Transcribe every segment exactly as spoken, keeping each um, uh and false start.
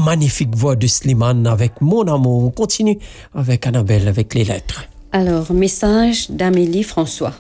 magnifique voix de Slimane avec Mon amour. On continue avec Annabelle avec les lettres. Alors, message d'Amélie François.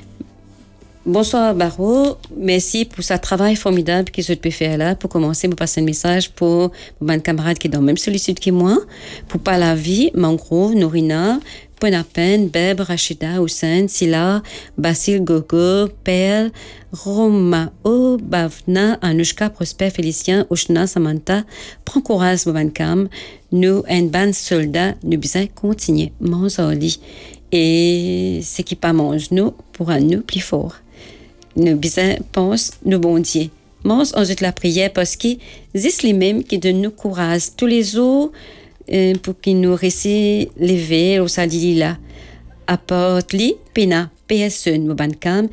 Bonsoir Barreau, merci pour ce travail formidable que je peux faire là. Pour commencer, je passe un message pour mon camarade qui est dans la même solitude que moi, pour pas la vie, Mangrove, Norina, Penapen, Beb, Rachida, Hussein, Silla, Basile, Gogo, Perle, Romao, Bavna, Anushka, Prosper, Félicien, Oshna, Samantha, prends courage, Bobankam, nous, un ban soldat, nous besoin continuer, manger et ce qui pas mange nous, pour un nous plus fort. Nous besoin pense, nous bon Dieu. Mange ensuite la prière parce que c'est les mêmes qui donnent nous courage tous les jours, Euh, pour qu'il nous récite lever au sadi là apporte li pena P S E nous ban cam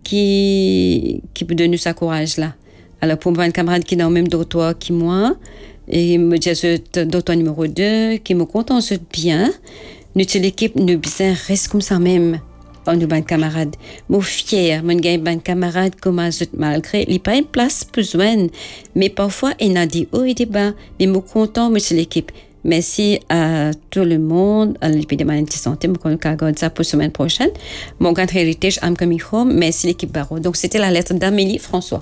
qui qui peut donner sa courage là. Alors pour mon camarade qui est dans le même dortoir que moi et me dit ce dortoir numéro deux qui me content ce bien notre l'équipe nous bien reste comme ça même en nous ban camarade mon fier mon gars ban camarade comme malgré il pas une place besoin mais parfois il a dit oh il est bas mais me content monsieur l'équipe. Merci à tout le monde, à l'épidémie de santé, je regarde ça pour la semaine prochaine. Mon grand héritage, I'm coming home. Merci l'équipe Barreau. Donc, c'était la lettre d'Amélie François.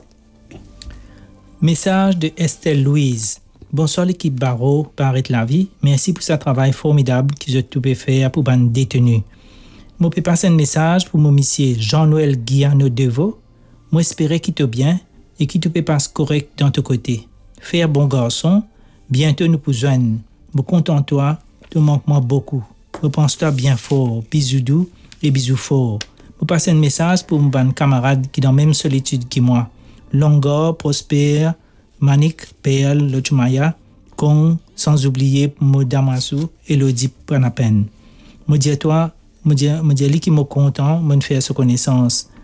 Message de Estelle Louise. Bonsoir l'équipe Barreau, Barrette la vie. Merci pour ce travail formidable que je peux faire pour les détenus. Je peux passer un message pour mon monsieur Jean-Noël Guiano Deveau. Moi, j'espère qu'il te bien et qu'il te passe correct dans ton côté. Faire bon garçon, bientôt nous pouvons. Je content toi, tu manques moi beaucoup. Je pense toi bien fort, bisous doux et bisous forts. Je passe un message pour mon bon camarade qui est dans la même solitude que moi. Longo, Prosper, Manik, Perle, Lochumaya, Kong, sans oublier Modamasu et Lodi Pranapen. Je dis à toi, je dis à lui qui me content, je fais sa connaissance.